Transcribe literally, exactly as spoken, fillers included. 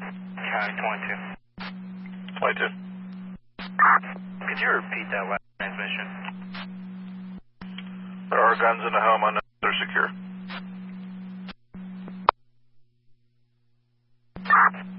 County twenty-two. twenty-two. Could you repeat that last transmission? There are guns in the home, and they're secure.